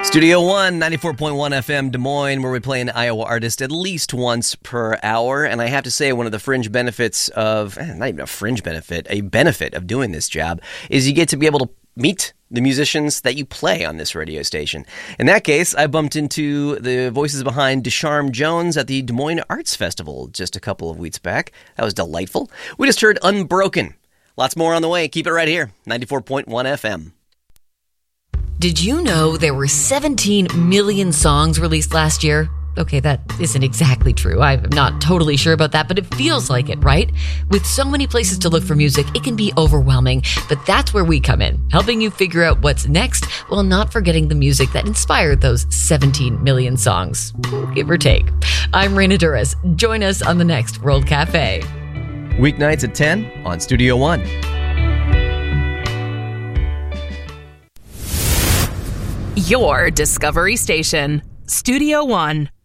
Studio One, 94.1 FM, Des Moines, where we play an Iowa artist at least once per hour. And I have to say, one of the fringe benefits of, not even a fringe benefit, a benefit of doing this job is you get to be able to meet the musicians that you play on this radio station. In that case, I bumped into the voices behind Desharm Jones at the Des Moines Arts Festival just a couple of weeks back. That was delightful. We just heard Unbroken. Lots more on the way. Keep it right here, 94.1 FM. Did you know there were 17 million songs released last year? Okay, that isn't exactly true. I'm not totally sure about that, but it feels like it, right? With so many places to look for music, it can be overwhelming. But that's where we come in, helping you figure out what's next while not forgetting the music that inspired those 17 million songs, give or take. I'm Raina Duras. Join us on the next World Cafe. Weeknights at 10 on Studio One. Your Discovery Station, Studio One.